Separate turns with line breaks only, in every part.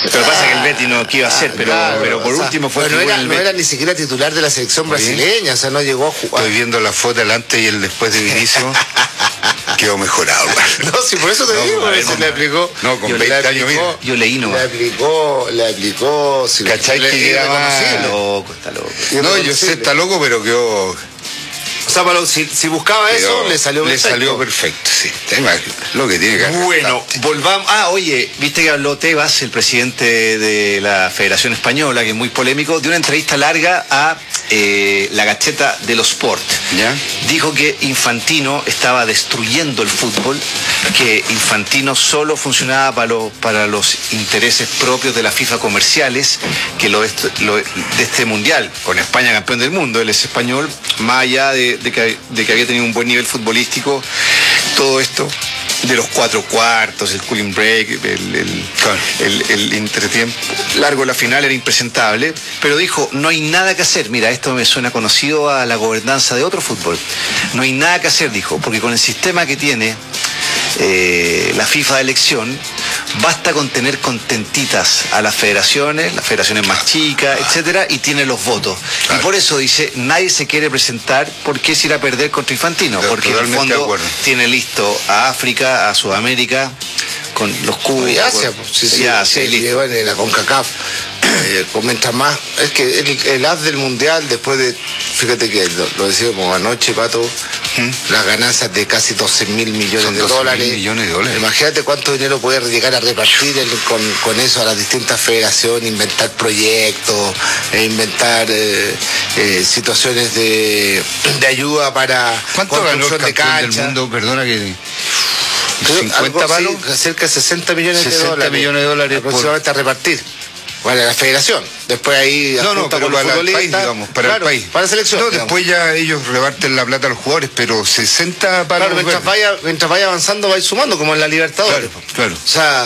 Pero pasa que el Betis no quiso hacer, pero por último fue
no era ni siquiera titular de la selección brasileña, o sea, no llegó a jugar.
Estoy viendo la foto, el antes y el después de Vinicius. Quedó mejorado.
No, si por eso te digo, se le aplicó.
No, con 20 años, mira.
Yo leí nomás.
Le aplicó. Si
¿Cachai que llegaba?
Está loco.
No, yo sé, está loco, pero quedó.
O sea, si buscaba eso, le salió perfecto.
Le salió perfecto, sí. Lo que tiene que hacer.
Bueno, volvamos. Oye, viste que habló Tebas, el presidente de la Federación Española, que es muy polémico, de una entrevista larga a la Gaceta de los Sport.
¿Ya?
Dijo que Infantino estaba destruyendo el fútbol, que Infantino solo funcionaba para los intereses propios de la FIFA comerciales, que de este mundial, con España campeón del mundo, él es español, más allá de que había tenido un buen nivel futbolístico, todo esto de los 4 cuartos, el cooling break, el entretiempo largo, la final era impresentable, pero dijo, no hay nada que hacer. Mira, esto me suena conocido a la gobernanza de otro fútbol. No hay nada que hacer, dijo, porque con el sistema que tiene la FIFA de elección, basta con tener contentitas a las federaciones más chicas, etcétera, y tiene los votos. Y por eso dice, nadie se quiere presentar porque es ir a perder contra Infantino, porque en el fondo tiene listo a África, a Sudamérica, con los cubos.
Y Asia, llevan en la CONCACAF. Mientras más, es que el as del mundial, después de, fíjate que lo decíamos anoche, Pato, las ganancias de casi 12.000 millones de dólares. Imagínate cuánto dinero puede llegar a repartir con eso a las distintas federaciones, inventar proyectos, inventar situaciones de ayuda para
¿cuánto ganó el campeón del mundo? Perdona que...
50 palos, cerca de 60 millones de dólares aproximadamente a repartir. Bueno, la federación. Después ahí...
pero para el país, digamos, para el país.
Para la selección.
No, después ya ellos reparten la plata a los jugadores, pero 60 para...
Claro, mientras vaya avanzando, va sumando, como en la Libertadores.
Claro.
O sea,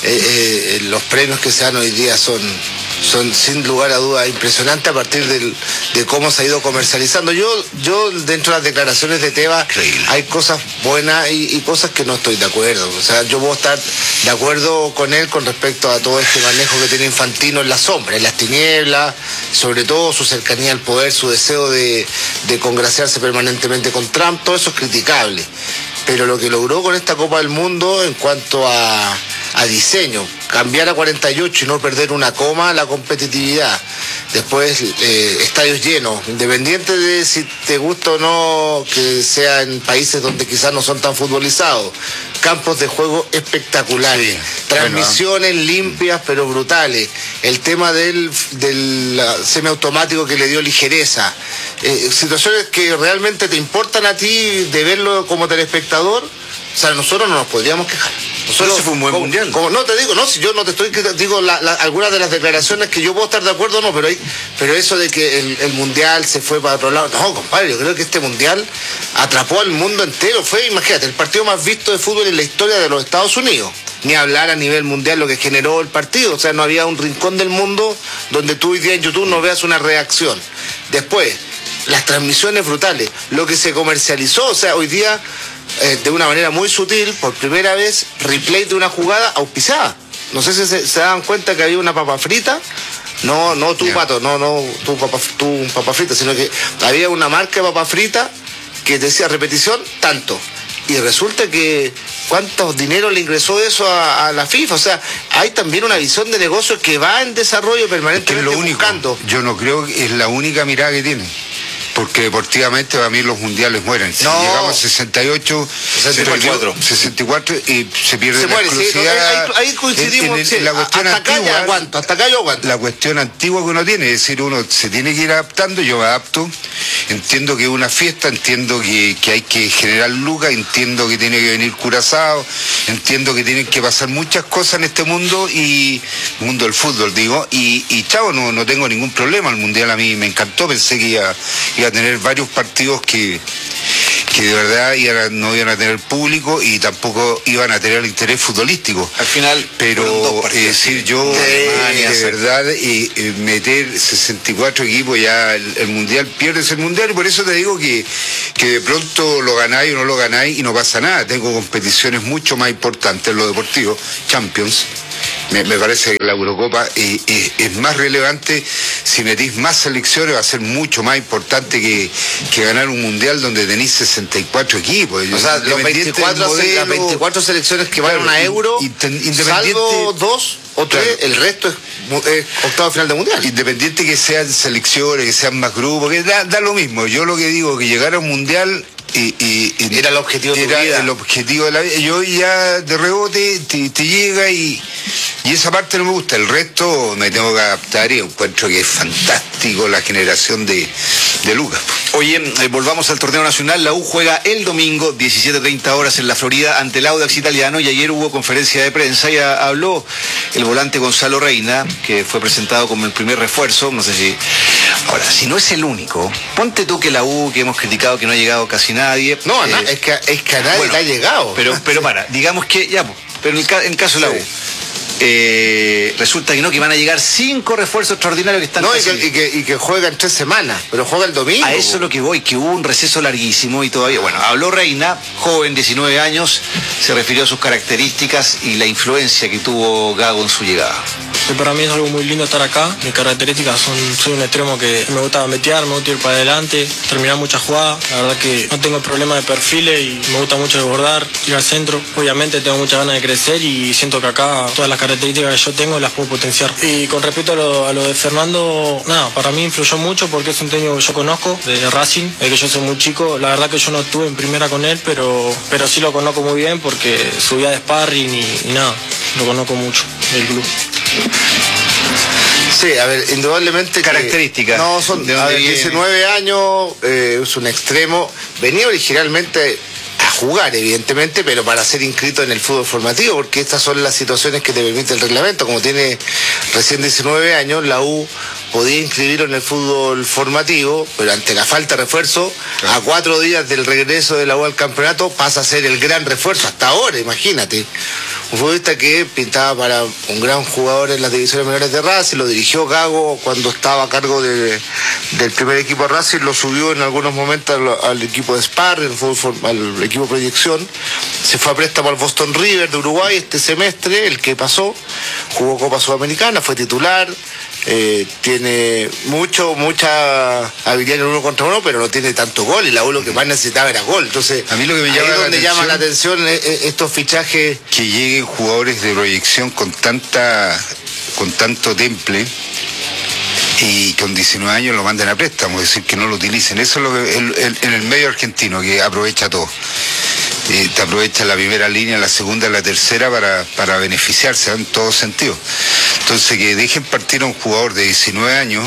los premios que se dan hoy día son sin lugar a dudas impresionantes a partir de cómo se ha ido comercializando. Yo dentro de las declaraciones de Tebas hay cosas buenas y cosas que no estoy de acuerdo. O sea, yo puedo estar de acuerdo con él con respecto a todo este manejo que tiene Infantino en la sombra, en las tinieblas, sobre todo su cercanía al poder, su deseo de congraciarse permanentemente con Trump, todo eso es criticable. Pero lo que logró con esta Copa del Mundo en cuanto a diseño, cambiar a 48 y no perder una coma la competitividad, después estadios llenos, independiente de si te gusta o no que sea en países donde quizás no son tan futbolizados, campos de juego espectaculares, transmisiones limpias pero brutales, el tema del semiautomático que le dio ligereza, situaciones que realmente te importan a ti de verlo como telespectador. O sea, nosotros no nos podríamos quejar.
Ese fue un buen mundial.
No te digo, si yo no te estoy, digo algunas de las declaraciones que yo puedo estar de acuerdo, no, pero eso de que el mundial se fue para otro lado, no, compadre, yo creo que este mundial atrapó al mundo entero. Fue, imagínate, el partido más visto de fútbol en la historia de los Estados Unidos. Ni hablar a nivel mundial lo que generó el partido. O sea, no había un rincón del mundo donde tú hoy día en YouTube no veas una reacción. Después, las transmisiones brutales, lo que se comercializó, o sea, hoy día... de una manera muy sutil, por primera vez, replay de una jugada auspiciada. No sé si se dan cuenta que había una papa frita. No tú, Pato, no tú un papa frita, sino que había una marca de papa frita que decía repetición, tanto. Y resulta que cuánto dinero le ingresó eso a la FIFA. O sea, hay también una visión de negocio que va en desarrollo permanentemente buscando.
Yo no creo que es la única mirada que tiene. Porque deportivamente para mí los mundiales mueren. Si llegamos a 68, 64 y se pierde la exclusividad.
Sí, ahí coincidimos.
La cuestión antigua,
hasta acá yo aguanto.
La cuestión antigua que uno tiene, es decir, uno se tiene que ir adaptando, yo me adapto. Entiendo que es una fiesta, entiendo que hay que generar lucas, entiendo que tiene que venir Curazao, entiendo que tienen que pasar muchas cosas en este mundo mundo del fútbol, digo, y chavo, no tengo ningún problema. El mundial a mí me encantó, pensé que iba a tener varios partidos que de verdad no iban a tener público y tampoco iban a tener interés futbolístico.
Al final,
pero decir yo, de verdad, meter 64 equipos ya el mundial, pierdes el mundial, y por eso te digo que de pronto lo ganáis o no lo ganáis y no pasa nada. Tengo competiciones mucho más importantes en lo deportivo, Champions, Me parece que la Eurocopa es más relevante. Si metís más selecciones va a ser mucho más importante que ganar un mundial donde tenéis 64 equipos.
O sea, las 24 selecciones que van a una Euro, salvo 2 o 3, claro, el resto es octavo final de mundial.
Independiente que sean selecciones, que sean más grupos, que da lo mismo. Yo lo que digo, que llegar a un mundial
era el objetivo de tu vida.
Era el objetivo de la vida. Y hoy ya de rebote te llega y esa parte no me gusta. El resto me tengo que adaptar y encuentro que es fantástico la generación de Lucas.
Oye, volvamos al torneo nacional. La U juega el domingo, 17:30 horas en la Florida, ante el Audax Italiano, y ayer hubo conferencia de prensa y habló el volante Gonzalo Reina, que fue presentado como el primer refuerzo. No sé si... Ahora, si no es el único, ponte tú que la U, que hemos criticado que no ha llegado casi nadie.
No, es que a nadie le ha llegado.
Pero digamos que ya, pero en el caso de la U. Resulta que van a llegar 5 refuerzos extraordinarios que están...
No, y que juegan 3 semanas, pero juega el domingo.
A eso es lo que voy, que hubo un receso larguísimo y todavía... Bueno, habló Reina, joven, 19 años, se refirió a sus características y la influencia que tuvo Gago en su llegada.
Para mí es algo muy lindo estar acá. Mis características soy un extremo que me gusta metear, me gusta ir para adelante, terminar muchas jugadas. La verdad que no tengo problema de perfiles y me gusta mucho desbordar, ir al centro. Obviamente tengo muchas ganas de crecer y siento que acá todas las características que yo tengo las puedo potenciar. Y con respecto a lo de Fernando, nada, para mí influyó mucho porque es un técnico que yo conozco, de Racing, de que yo soy muy chico. La verdad que yo no estuve en primera con él, pero sí lo conozco muy bien porque subía de sparring y nada, lo conozco mucho del club.
Sí, a ver, indudablemente...
Características.
No, son 19 años, es un extremo. Venía originalmente a jugar, evidentemente, pero para ser inscrito en el fútbol formativo, porque estas son las situaciones que te permite el reglamento. Como tiene recién 19 años, la U podía inscribirlo en el fútbol formativo, pero ante la falta de refuerzo, a 4 días del regreso de la U al campeonato, pasa a ser el gran refuerzo hasta ahora, imagínate. Un futbolista que pintaba para un gran jugador en las divisiones menores de Racing, lo dirigió Gago cuando estaba a cargo del primer equipo de Racing, lo subió en algunos momentos al equipo de Spar, al equipo de proyección, se fue a préstamo al Boston River de Uruguay este semestre, el que pasó, jugó Copa Sudamericana, fue titular, tiene mucha habilidad en 1 contra 1, pero no tiene tanto gol, y la U lo que más necesitaba era gol. Entonces,
a mí lo que me
llama la atención estos fichajes.
Que lleguen jugadores de proyección con tanto temple y con 19 años lo manden a préstamo, es decir, que no lo utilicen. Eso es lo que en el medio argentino, que aprovecha todo. Te aprovecha la primera línea, la segunda, la tercera para beneficiarse en todo sentido. Entonces, que dejen partir a un jugador de 19 años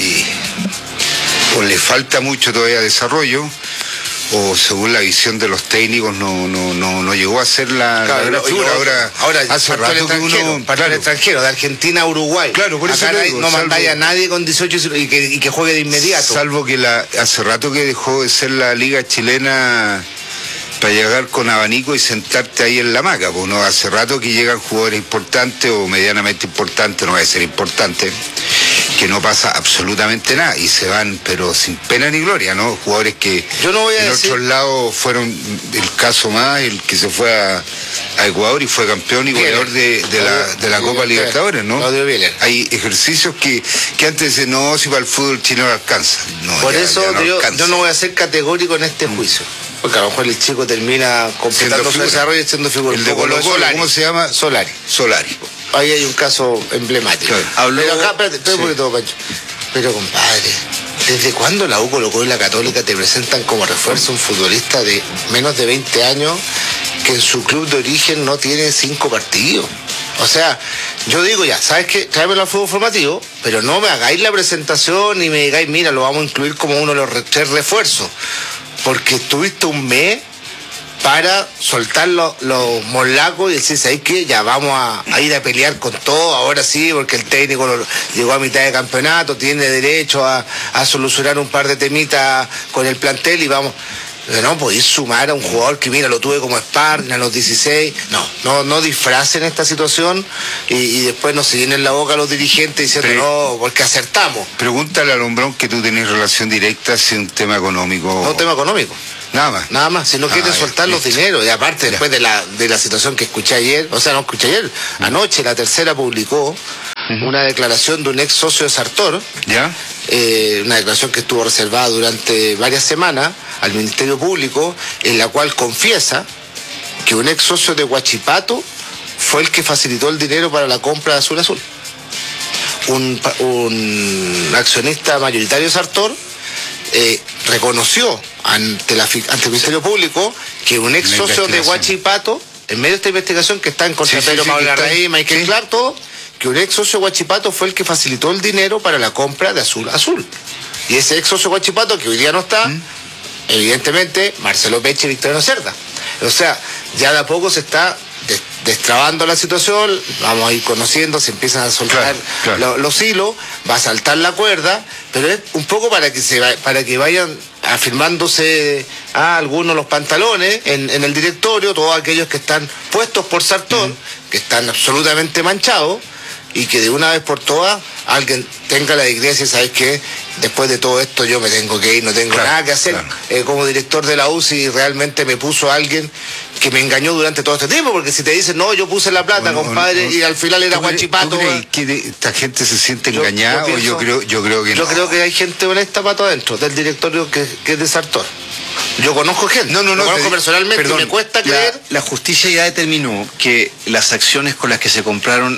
o le falta mucho todavía desarrollo, o según la visión de los técnicos no llegó a ser la gran figura. Ahora
hace rato que uno... Para el extranjero, de Argentina a Uruguay.
Claro, por eso
no mandáis a nadie con 18 y que juegue de inmediato.
Salvo que hace rato que dejó de ser la liga chilena para llegar con abanico y sentarte ahí en la hamaca, pues no, hace rato que llegan jugadores importantes o medianamente importantes, no va a ser importante, que no pasa absolutamente nada y se van, pero sin pena ni gloria, ¿no? Jugadores que
yo no voy a
en otros lados fueron el caso más, el que se fue a Ecuador y fue campeón y goleador de la Copa Libertadores, ¿no? Hay ejercicios que antes decían, no, si para el fútbol chileno alcanza. No,
por eso yo no voy a ser categórico en este juicio. Porque a lo mejor el chico termina completando su desarrollo y siendo figura.
El de Colo-Colo, ¿cómo se llama? Solari.
Ahí hay un caso emblemático.
Claro.
Pero acá, espérate un poquito, Pancho. Pero compadre, ¿desde cuándo la U, Colo-Colo y la Católica te presentan como refuerzo un futbolista de menos de 20 años que en su club de origen no tiene 5 partidos? O sea, yo digo ya, ¿sabes qué? Tráemelo al fútbol formativo, pero no me hagáis la presentación y me digáis, mira, lo vamos a incluir como uno de los 3 refuerzos. Porque tuviste un mes para soltar los molacos y decir, ¿sabes qué? Ya vamos a ir a pelear con todo, ahora sí, porque el técnico llegó a mitad de campeonato, tiene derecho a solucionar un par de temitas con el plantel y vamos... No podéis sumar a un jugador que, mira, lo tuve como sparring a los 16. No disfracen esta situación y después no se llenen la boca a los dirigentes diciendo, no, porque acertamos.
Pregúntale a Lombrón que tú tenés relación directa si es un tema económico.
No, tema económico. Nada más, si no quieren soltar los dineros. Y aparte, después de la situación que escuché ayer, anoche La Tercera publicó una declaración de un ex socio de Sartor, una declaración que estuvo reservada durante varias semanas al Ministerio Público, en la cual confiesa que un ex socio de Huachipato fue el que facilitó el dinero para la compra de Azul Azul. Un accionista mayoritario de Sartor reconoció ante el Ministerio Público que un ex socio de Huachipato, en medio de esta investigación que está en contra de Pedro Pablo Larraín, Michael Clark, todo, que un ex socio de Huachipato fue el que facilitó el dinero para la compra de Azul Azul. Y ese ex socio de Huachipato, que hoy día no está, evidentemente, Marcelo Peche y Victoriano Cerda. O sea, ya de a poco se está destrabando la situación, vamos a ir conociendo, se empiezan a soltar los hilos, va a saltar la cuerda, pero es un poco para que vayan afirmándose a algunos los pantalones en el directorio, todos aquellos que están puestos por Sartor, que están absolutamente manchados, y que de una vez por todas alguien tenga la dignidad de decir, ¿sabes qué? Después de todo esto yo me tengo que ir, no tengo nada que hacer como director de la UCI, realmente me puso alguien que me engañó durante todo este tiempo, porque si te dicen, no, yo puse la plata, compadre, y al final era Huachipato.
¿Tú crees que esta gente se siente engañada? Yo creo que no.
Yo creo que hay gente honesta para todo adentro, del directorio que es de Sartor. Yo conozco gente, lo conozco personalmente, y me cuesta creer.
La justicia ya determinó que las acciones con las que se compraron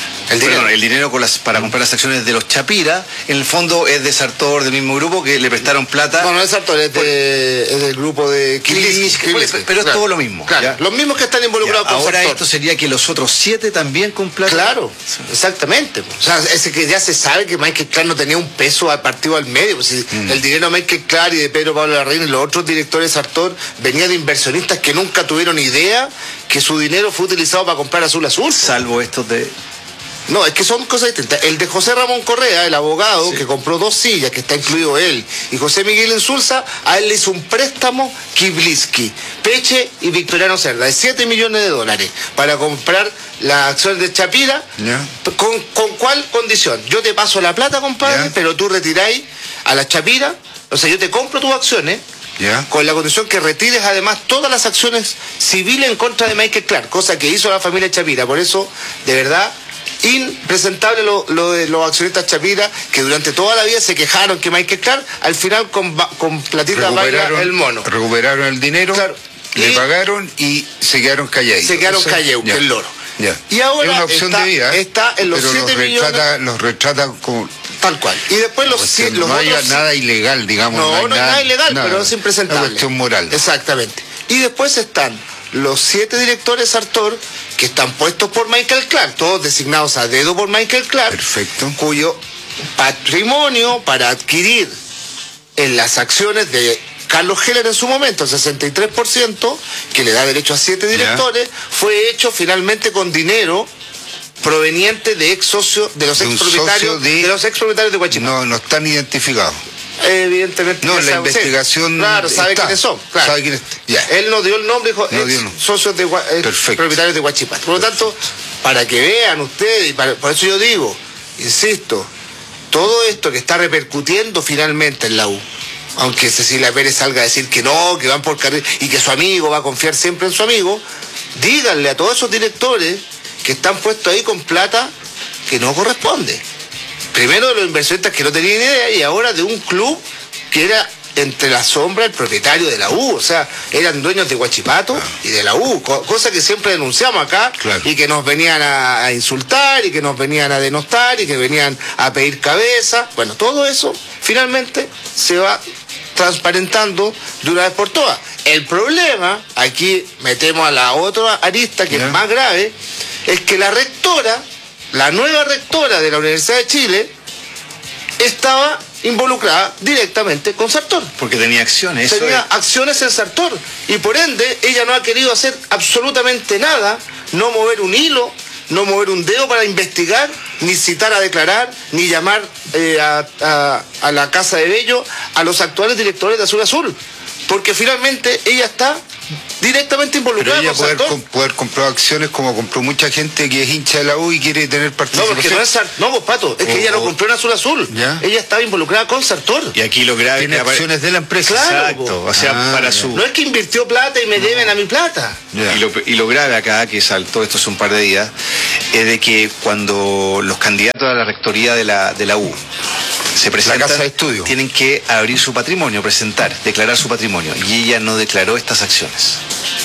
el dinero para comprar las acciones de los Chapira, en el fondo es de Sartor, del mismo grupo, que le prestaron plata.
No es Sartor, es del grupo de Kiliski.
Pero es todo lo mismo.
Claro, los mismos que están involucrados con
Ahora
Sartor.
Esto sería que los otros 7 también con plata.
Claro, exactamente. O sea, ese que ya se sabe que Michael Clark no tenía un peso al partido al medio. Pues, el dinero de Michael Clark y de Pedro Pablo Larraín y los otros directores de Sartor venía de inversionistas que nunca tuvieron idea que su dinero fue utilizado para comprar Azul Azul.
Salvo estos de...
No, es que son cosas distintas. El de José Ramón Correa, el abogado, que compró 2 sillas, que está incluido él, y José Miguel Insulza, a él le hizo un préstamo Kiblisky, Peche y Victoriano Cerda, de $7 millones para comprar las acciones de Chapira. ¿Con cuál condición? Yo te paso la plata, compadre, pero tú retiráis a la Chapira, o sea, yo te compro tus acciones, con la condición que retires además todas las acciones civiles en contra de Michael Clark, cosa que hizo la familia Chapira. Por eso, de verdad, impresentable lo de los accionistas Chapira, que durante toda la vida se quejaron que Michael Clark al final con platita baila el mono.
Recuperaron el dinero, le pagaron y se quedaron calladitos.
Se quedaron callados, que el loro. Y ahora
es una opción de vida,
está en los 7 millones.
Los retratan como...
Tal cual. Y después
no hay nada ilegal, digamos.
No hay nada ilegal, pero es impresentable.
Una cuestión moral.
Exactamente. Y después están los 7 directores Sartor que están puestos por Michael Clark, todos designados a dedo por Michael Clark.
Perfecto.
Cuyo patrimonio para adquirir en las acciones de Carlos Heller en su momento, el 63%, que le da derecho a 7 directores, fue hecho finalmente con dinero proveniente de ex socios, de los ex propietarios de Huachipato.
No están identificados.
Evidentemente.
No, la investigación.
Claro, sabe quiénes son. Claro.
Sabe quiénes.
Él nos dio el nombre, dijo, socios de propietarios de Huachipato. Por lo tanto, para que vean ustedes, y por eso yo digo, insisto, todo esto que está repercutiendo finalmente en la U, aunque Cecilia Pérez salga a decir que no, que van por carril y que su amigo va a confiar siempre en su amigo, díganle a todos esos directores que están puestos ahí con plata que no corresponde. Primero de los inversionistas que no tenían idea, y ahora de un club que era entre la sombra el propietario de la U, o sea, eran dueños de Huachipato y de la U, cosa que siempre denunciamos acá, y que nos venían a insultar y que nos venían a denostar y que venían a pedir cabeza. Bueno, todo eso finalmente se va transparentando de una vez por todas. El problema, aquí metemos a la otra arista que es más grave, es que la nueva rectora de la Universidad de Chile estaba involucrada directamente con Sartor.
Porque tenía acciones.
Tenía acciones en Sartor. Y por ende, ella no ha querido hacer absolutamente nada, no mover un hilo, no mover un dedo para investigar, ni citar a declarar, ni llamar a la Casa de Bello a los actuales directores de Azul Azul. Porque finalmente ella está directamente involucrada
pero
con
ella
Sartor.
poder comprar acciones como compró mucha gente que es hincha de la U y quiere tener
No,
participación.
porque no, pues Pato, es que ella lo compró en Azul.
¿Ya?
Ella estaba involucrada con Sartor.
Y aquí lo grave
Tiene acciones de la empresa.
Claro,
exacto, o sea, para su...
No es que invirtió plata y me deben a mi plata.
Ya.
Y lo grave acá, que saltó esto hace un par de días, es de que cuando los candidatos a la rectoría de la U se presentan,
casa de estudio,
tienen que abrir su patrimonio, declarar su patrimonio, y ella no declaró estas acciones.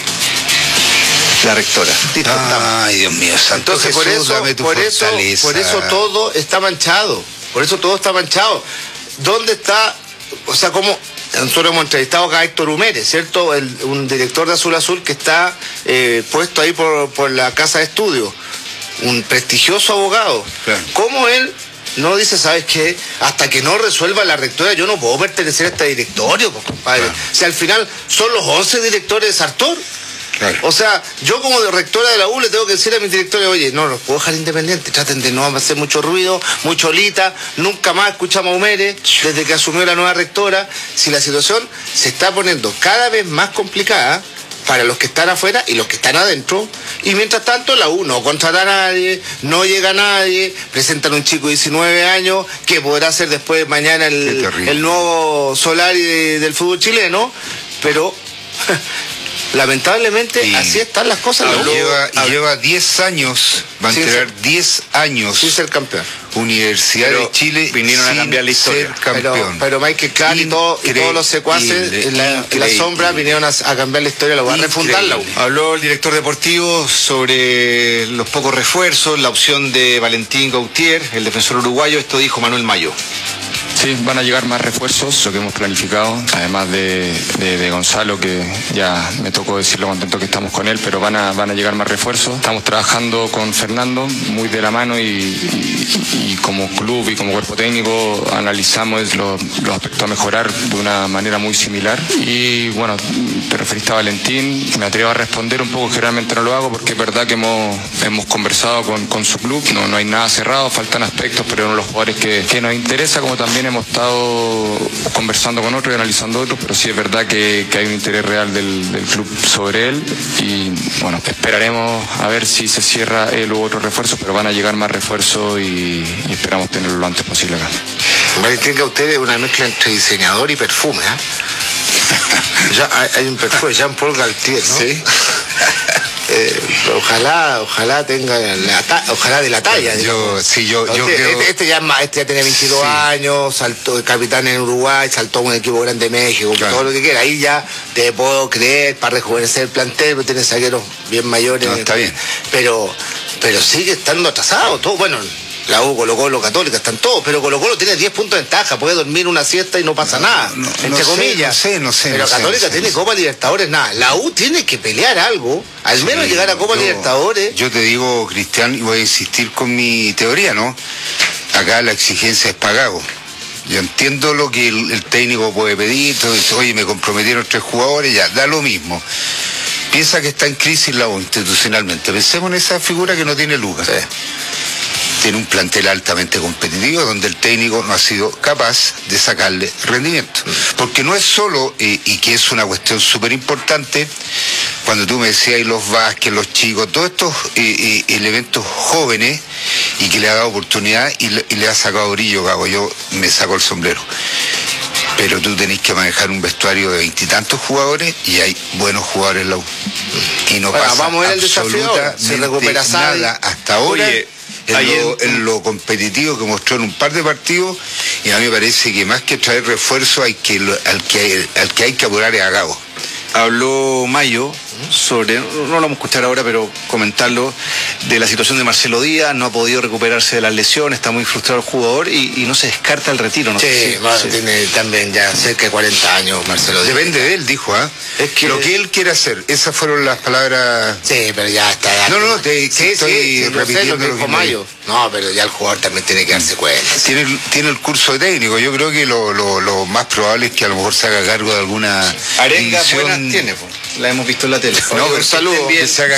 La rectora.
Ay, Dios mío, santo
Entonces,
Jesús, dame tu fortaleza.
por eso todo está manchado. Por eso todo está manchado. ¿Dónde está? O sea, como nosotros hemos entrevistado acá a Héctor Humérez, ¿cierto? Un director de Azul que está puesto ahí por la casa de estudio. Un prestigioso abogado.
Claro.
¿Cómo él no dice, sabes qué? Hasta que no resuelva la rectora, yo no puedo pertenecer a este directorio, compadre?
Claro.
Si al final son los 11 directores de Sartor.
Claro.
O sea, yo como de rectora de la U le tengo que decir a mis directores, oye, no los puedo dejar independientes, traten de no hacer mucho ruido, mucho olita, nunca más escuchamos a Humérez desde que asumió la nueva rectora. Si la situación se está poniendo cada vez más complicada para los que están afuera y los que están adentro, y mientras tanto la U no contrata a nadie, no llega a nadie, presentan un chico de 19 años que podrá ser después mañana el nuevo Solari del fútbol chileno, pero... lamentablemente así están las cosas.
Lleva 10 años, va a entregar 10 años
sin ser campeón.
Universidad de Chile
vinieron a cambiar la historia.
Pero Michael Clark y todos los secuaces en la sombra vinieron a cambiar la historia, lo voy a refundar la U.
Habló el director deportivo sobre los pocos refuerzos, la opción de Valentín Gautier, el defensor uruguayo. Esto dijo Manuel Mayo.
Sí, van a llegar más refuerzos, lo que hemos planificado, además de Gonzalo, que ya me tocó decir lo contento que estamos con él, pero van a llegar más refuerzos. Estamos trabajando con Fernando muy de la mano y como club y como cuerpo técnico analizamos los aspectos a mejorar de una manera muy similar. Y bueno, te referiste a Valentín, me atrevo a responder un poco, generalmente no lo hago porque es verdad que hemos conversado con su club, no hay nada cerrado, faltan aspectos, pero uno de los jugadores que nos interesa, como también hemos estado conversando con otros y analizando otros, pero sí es verdad que hay un interés real del club sobre él y bueno, esperaremos a ver si se cierra él u otro refuerzo, pero van a llegar más refuerzos y esperamos tenerlo lo antes posible acá.
Valentín Gautier es una mezcla entre diseñador y perfume, ¿eh? Ya hay un perfume, Jean-Paul Gaultier, ¿no?
Sí.
Ojalá tenga ojalá de la talla.
Yo creo...
Este ya tiene 22 años, saltó capitán en Uruguay, saltó a un equipo grande de México, claro, todo lo que quiera. Ahí ya te puedo creer para rejuvenecer el plantel, pero tiene zagueros bien mayores.
No, está bien.
Pero sigue estando atrasado todo. Bueno, la U, Colo-Colo, Católica, están todos, pero Colo-Colo tiene 10 puntos de ventaja, puede dormir una siesta y no pasa nada, entre comillas.
No sé.
Pero Católica tiene Copa Libertadores, nada. La U tiene que pelear algo, al menos llegar a Copa Libertadores.
Yo te digo, Cristian, y voy a insistir con mi teoría, ¿no? Acá la exigencia es pagado. Yo entiendo lo que el técnico puede pedir, entonces, oye, me comprometieron 3 jugadores, ya, da lo mismo. Piensa que está en crisis la U institucionalmente. Pensemos en esa figura que no tiene Lucas. Sí. Tiene un plantel altamente competitivo donde el técnico no ha sido capaz de sacarle rendimiento. Porque no es solo, y que es una cuestión súper importante, cuando tú me decías, los Vázquez, los chicos, todos estos elementos jóvenes, y que le ha dado oportunidad y le ha sacado brillo, Gago, yo me saco el sombrero. Pero tú tenés que manejar un vestuario de 20 y tantos jugadores y hay buenos jugadores en la U. Y no pasa
vamos a ver el desafío, se recupera
nada hasta ahora. Oye, en lo competitivo que mostró en un par de partidos, y a mí me parece que más que traer refuerzo al que hay que apurar es a Gago.
Habló Mayo sobre, no lo vamos a escuchar ahora, pero comentarlo, de la situación de Marcelo Díaz. No ha podido recuperarse de las lesiones, está muy frustrado el jugador y no se descarta el retiro. No sé si
tiene también ya cerca de 40 años Marcelo Díaz.
Depende de él, dijo, Es que lo que él quiere hacer, esas fueron las palabras.
Sí, pero ya está.
Estoy repitiendo
lo que dijo Mayo. No, pero ya el jugador también tiene que darse cuenta.
Tiene el curso de técnico. Yo creo que lo más probable es que a lo mejor se haga cargo de alguna
arengas buenas tiene, la hemos visto en la tele.
No, un saludo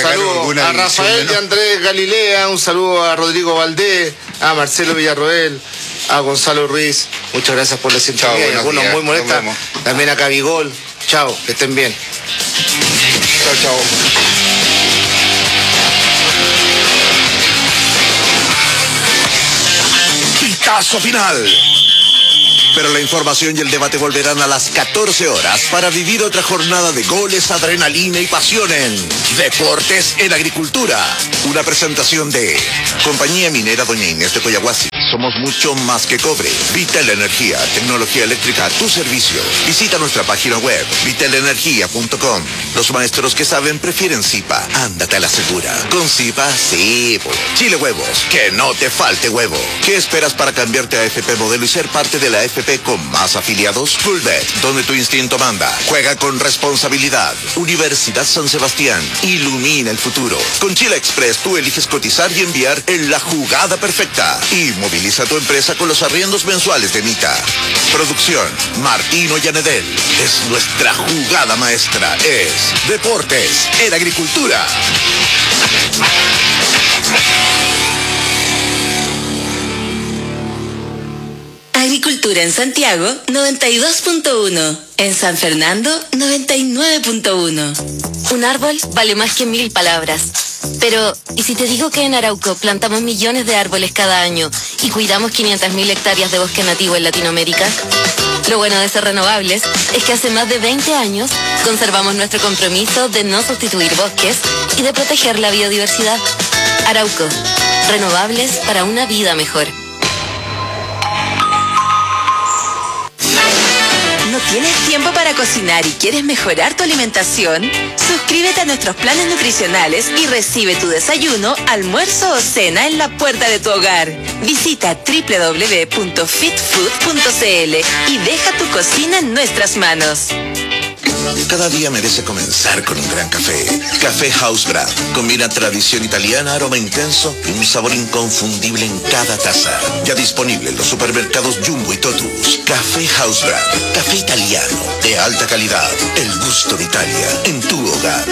a Rafael de Andrés Galilea, un saludo a Rodrigo Valdés, a Marcelo Villarroel, a Gonzalo Ruiz. Muchas gracias por la sintonía. Algunos muy molestas. También a Cabigol. Chao, que estén bien.
Chao.
Pitazo final. Pero la información y el debate volverán a las 14 horas para vivir otra jornada de goles, adrenalina y pasión en Deportes en Agricultura. Una presentación de Compañía Minera Doña Inés de Coyahuasi. Somos mucho más que cobre. Vital Energía, tecnología eléctrica a tu servicio. Visita nuestra página web, vitalenergia.com. Los maestros que saben prefieren Zipa. Ándate a la segura. Con Zipa, sí. Chile Huevos, que no te falte huevo. ¿Qué esperas para cambiarte a FP Modelo y ser parte de la FP con más afiliados? Fullbet, donde tu instinto manda. Juega con responsabilidad. Universidad San Sebastián, ilumina el futuro. Con Chile Express tú eliges cotizar y enviar en la jugada perfecta. Y moviliza tu empresa con los arriendos mensuales de Mita. Producción, Martino Yanedel. Es nuestra jugada maestra. Es Deportes en Agricultura.
Agricultura en Santiago, 92.1. En San Fernando, 99.1.
Un árbol vale más que 1000 palabras. Pero, ¿y si te digo que en Arauco plantamos millones de árboles cada año y cuidamos 500.000 hectáreas de bosque nativo en Latinoamérica? Lo bueno de ser renovables es que hace más de 20 años conservamos nuestro compromiso de no sustituir bosques y de proteger la biodiversidad. Arauco, renovables para una vida mejor.
¿No tienes tiempo para cocinar y quieres mejorar tu alimentación? Suscríbete a nuestros planes nutricionales y recibe tu desayuno, almuerzo o cena en la puerta de tu hogar. Visita www.fitfood.cl y deja tu cocina en nuestras manos.
Cada día merece comenzar con un gran café. Café House Brand. Combina tradición italiana, aroma intenso y un sabor inconfundible en cada taza. Ya disponible en los supermercados Jumbo y Totus. Café House Brand. Café italiano de alta calidad. El gusto de Italia en tu hogar.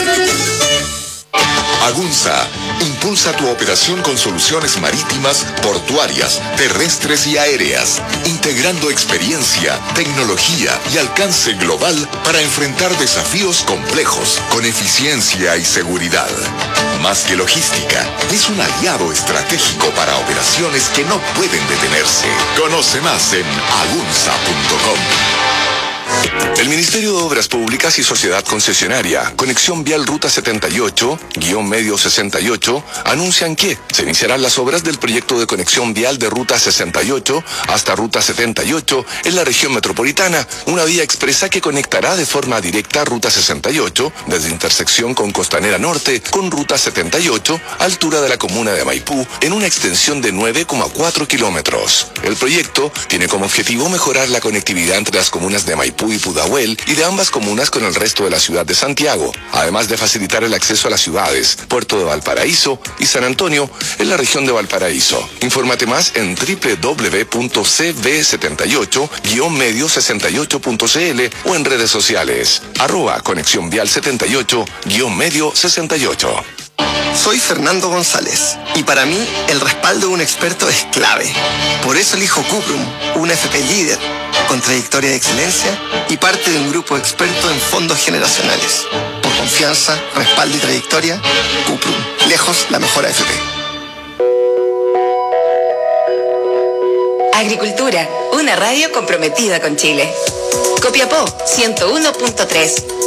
Agunza impulsa tu operación con soluciones marítimas, portuarias, terrestres y aéreas, integrando experiencia, tecnología y alcance global para enfrentar desafíos complejos con eficiencia y seguridad. Más que logística, es un aliado estratégico para operaciones que no pueden detenerse. Conoce más en agunza.com. El Ministerio de Obras Públicas y Sociedad Concesionaria, Conexión Vial Ruta 78-68, anuncian que se iniciarán las obras del proyecto de conexión vial de Ruta 68 hasta Ruta 78 en la región metropolitana, una vía expresa que conectará de forma directa Ruta 68 desde intersección con Costanera Norte con Ruta 78, altura de la comuna de Maipú, en una extensión de 9,4 kilómetros. El proyecto tiene como objetivo mejorar la conectividad entre las comunas de Maipú y Pudahuel y de ambas comunas con el resto de la ciudad de Santiago, además de facilitar el acceso a las ciudades Puerto de Valparaíso y San Antonio en la región de Valparaíso. Infórmate más en www.cb78-medio68.cl o en redes sociales @Conexión Vial 78-medio68.
Soy Fernando González y para mí el respaldo de un experto es clave. Por eso elijo Cuprum, una FP líder, con trayectoria de excelencia y parte de un grupo experto en fondos generacionales. Por confianza, respaldo y trayectoria, Cuprum, lejos la mejor AFP.
Agricultura, una radio comprometida con Chile. Copiapó, 101.3.